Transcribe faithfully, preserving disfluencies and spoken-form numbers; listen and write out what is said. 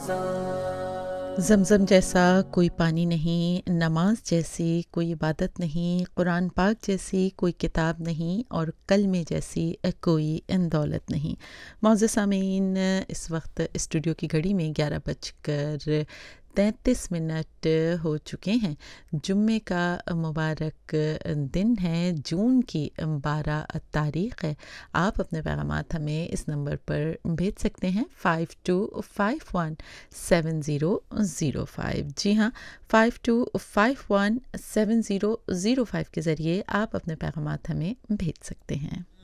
ज़मज़म जैसा कोई पानी नहीं, नमाज जैसी कोई इबादत नहीं, कुरान पाक जैसी कोई किताब नहीं और कलमे जैसी अ, कोई अ, दौलत नहीं। मौजूद सामीन, इस वक्त स्टूडियो की घड़ी में ग्यारह बजकर तैंतीस मिनट हो चुके हैं। जुम्मे का मुबारक दिन है, जून की बारह तारीख़ है। आप अपने पैगामात हमें इस नंबर पर भेज सकते हैं five two five one seven zero zero five. जी हाँ, five two five one seven zero zero five के ज़रिए आप अपने पैगामात हमें भेज सकते हैं।